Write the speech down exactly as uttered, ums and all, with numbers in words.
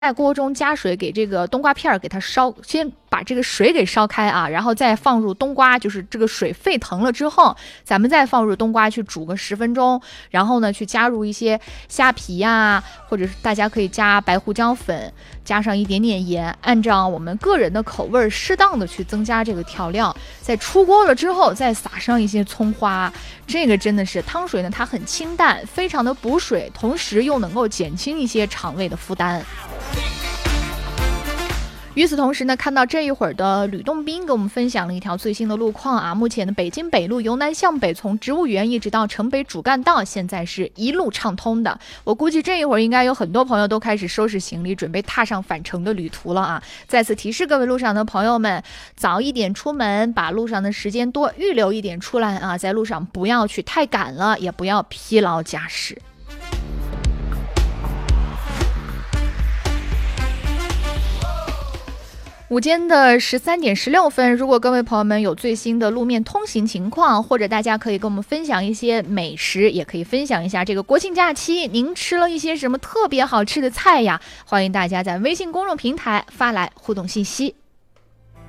在锅中加水，给这个冬瓜片儿给它烧，先把这个水给烧开啊，然后再放入冬瓜，就是这个水沸腾了之后，咱们再放入冬瓜去煮个十分钟，然后呢去加入一些虾皮呀、啊，或者是大家可以加白胡椒粉，加上一点点盐，按照我们个人的口味适当的去增加这个调料，在出锅了之后再撒上一些葱花，这个真的是汤水呢，它很清淡，非常的补水，同时又能够减轻一些肠胃的负担。与此同时呢，看到这一会儿的吕洞宾给我们分享了一条最新的路况啊，目前的北京北路由南向北，从植物园一直到城北主干道，现在是一路畅通的。我估计这一会儿应该有很多朋友都开始收拾行李，准备踏上返程的旅途了啊！再次提示各位路上的朋友们，早一点出门，把路上的时间多预留一点出来啊，在路上不要去太赶了，也不要疲劳驾驶。午间的十三点十六分，如果各位朋友们有最新的路面通行情况，或者大家可以跟我们分享一些美食，也可以分享一下这个国庆假期您吃了一些什么特别好吃的菜呀？欢迎大家在微信公众平台发来互动信息。